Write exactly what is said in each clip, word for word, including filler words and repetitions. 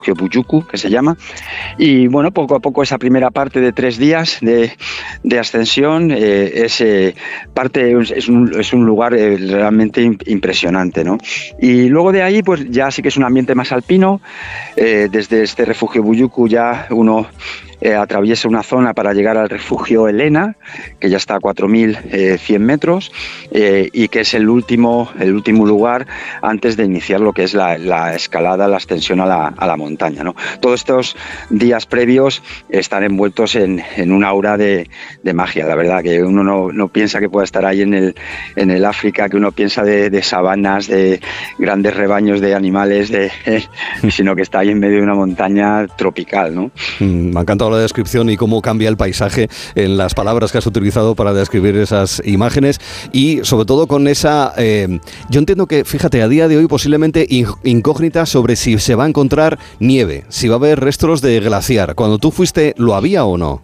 Buyucu, que se llama, y bueno, poco a poco esa primera parte de tres días de, de ascensión eh, es eh, parte es un, es un lugar eh, realmente impresionante, ¿no? Y luego de ahí pues ya sí que es un ambiente más alpino. Eh, desde este refugio Buyucu ya uno eh, atraviesa una zona para llegar al refugio Elena, que ya está a cuatro mil cien metros eh, y que es el último, el último lugar antes de iniciar lo que es la, la escalada, la ascensión a la, a la montaña, ¿no? Todos estos días previos están envueltos en, en un aura de, de magia, la verdad, que uno no, no piensa que pueda estar ahí en el, en el África, que uno piensa de, de sabanas, de grandes rebaños de animales, de, eh, sino que está ahí en medio de una montaña tropical, ¿no? Me ha encantado la descripción y cómo cambia el paisaje en las palabras que has utilizado para describir esas imágenes y sobre todo con esa... Eh, yo entiendo que, fíjate, a día de hoy posiblemente incógnita sobre si se va a encontrar nieve, si va a haber restos de glaciar. Cuando tú fuiste, ¿lo había o no?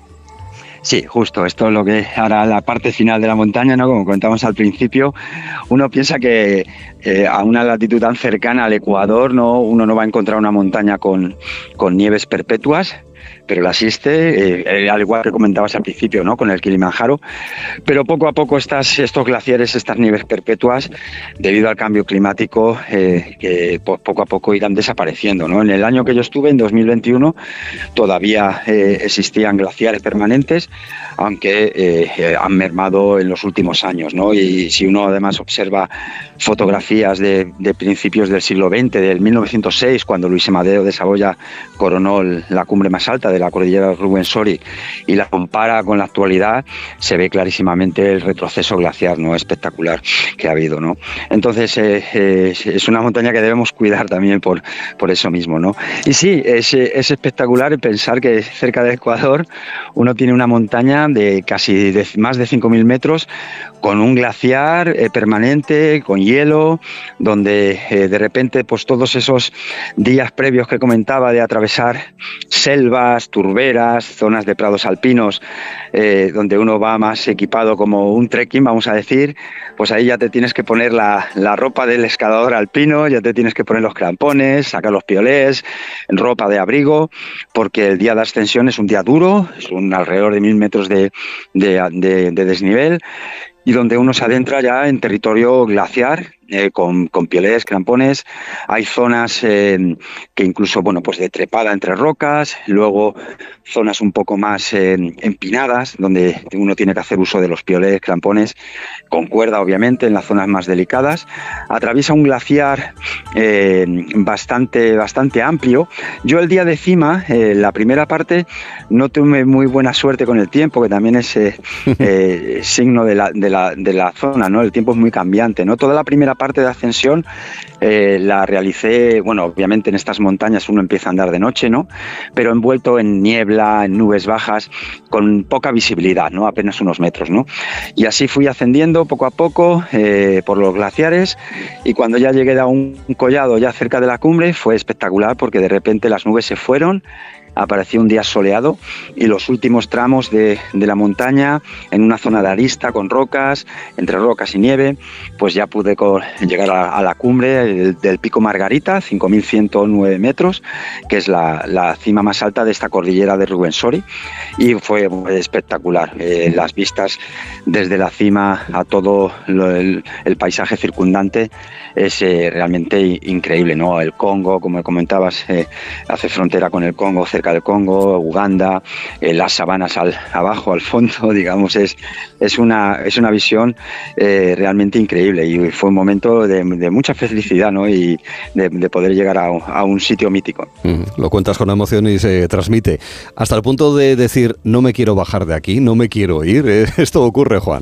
Sí, justo, esto es lo que hará la parte final de la montaña, ¿no? Como comentamos al principio, uno piensa que eh, a una latitud tan cercana al Ecuador, ¿no? Uno no va a encontrar una montaña con, con nieves perpetuas, pero la existe, eh, al igual que comentabas al principio, ¿no? Con el Kilimanjaro, pero poco a poco estas, estos glaciares, estas nieves perpetuas, debido al cambio climático, eh, que po- poco a poco irán desapareciendo, ¿no? En el año que yo estuve, en dos mil veintiuno, todavía eh, existían glaciares permanentes, aunque eh, han mermado en los últimos años, ¿no? Y si uno además observa fotografías de, de principios del siglo veinte, del mil novecientos seis, cuando Luis Amadeo de Saboya coronó la cumbre más alta de la cordillera de Rubensori y la compara con la actualidad, se ve clarísimamente el retroceso glaciar, ¿no? Espectacular que ha habido, ¿no? Entonces eh, eh, es una montaña que debemos cuidar también por, por eso mismo, ¿no? Y sí, es, es espectacular pensar que cerca del Ecuador uno tiene una montaña de casi de, más de cinco mil metros con un glaciar eh, permanente, con hielo, donde eh, de repente pues todos esos días previos que comentaba de atravesar selvas, turberas, zonas de prados alpinos, eh, donde uno va más equipado como un trekking, vamos a decir, pues ahí ya te tienes que poner la, la ropa del escalador alpino, ya te tienes que poner los crampones, sacar los piolés, ropa de abrigo, porque el día de ascensión es un día duro, es un alrededor de mil metros de, de, de, de desnivel, y donde uno se adentra ya en territorio glaciar, eh, con, con piolés, crampones. Hay zonas eh, que incluso, bueno, pues de trepada entre rocas, luego zonas un poco más eh, empinadas, donde uno tiene que hacer uso de los piolés, crampones, con cuerda, obviamente, en las zonas más delicadas. Atraviesa un glaciar eh, bastante, bastante amplio. Yo el día de cima, eh, la primera parte, no tuve muy buena suerte con el tiempo, que también es eh, eh, signo de la, de, la, de la zona, ¿no? El tiempo es muy cambiante, ¿no? Toda la primera parte de ascensión eh, la realicé, bueno, obviamente en estas montañas uno empieza a andar de noche, ¿no? Pero envuelto en niebla, en nubes bajas, con poca visibilidad, ¿no? Apenas unos metros, ¿no? Y así fui ascendiendo poco a poco eh, por los glaciares, y cuando ya llegué a un collado ya cerca de la cumbre fue espectacular, porque de repente las nubes se fueron, apareció un día soleado, y los últimos tramos de, de la montaña, en una zona de arista con rocas, entre rocas y nieve, pues ya pude co- llegar a, a la cumbre del, del Pico Margarita, cinco mil ciento nueve metros, que es la, la cima más alta de esta cordillera de Rubensori, y fue espectacular. Eh, las vistas desde la cima a todo lo, el, el paisaje circundante es eh, realmente increíble, ¿no? El Congo, como comentabas, eh, hace frontera con el Congo, cerca del Congo, Uganda, eh, las sabanas al, abajo, al fondo, digamos, es, es, una, es una visión eh, realmente increíble, y fue un momento de, de mucha felicidad, ¿no? Y de, de poder llegar a, a un sitio mítico. Mm, lo cuentas con emoción y se transmite, hasta el punto de decir, no me quiero bajar de aquí, no me quiero ir. Esto ocurre, Juan.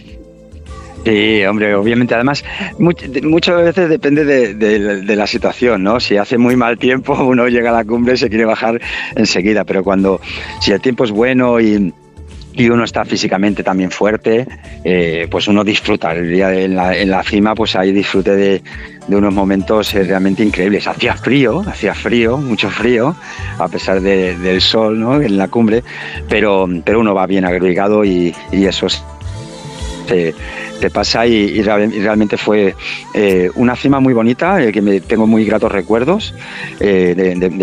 Sí, hombre, obviamente, además, much, muchas veces depende de, de, de la situación, ¿no? Si hace muy mal tiempo, uno llega a la cumbre y se quiere bajar enseguida, pero cuando, si el tiempo es bueno y, y uno está físicamente también fuerte, eh, pues uno disfruta. El día en la, en la cima, pues ahí disfrute de, de unos momentos eh, realmente increíbles. Hacía frío, hacía frío, mucho frío, a pesar de, del sol, ¿no? En la cumbre, pero, pero uno va bien agregado, y, y eso es te, te pasa y, y, real, y realmente fue eh, una cima muy bonita, eh, que me tengo muy gratos recuerdos eh, de, de,